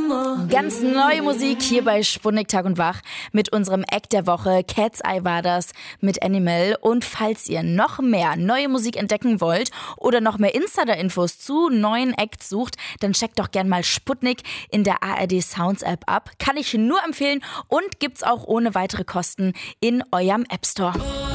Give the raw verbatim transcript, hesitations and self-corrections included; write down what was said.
Ganz neue Musik hier bei Sputnik Tag und Wach mit unserem Act der Woche. Cat's Eye war das mit Animal. Und falls ihr noch mehr neue Musik entdecken wollt oder noch mehr Insider-Infos zu neuen Acts sucht, dann checkt doch gern mal Sputnik in der A R D Sounds App ab. Kann ich nur empfehlen und gibt's auch ohne weitere Kosten in eurem App Store.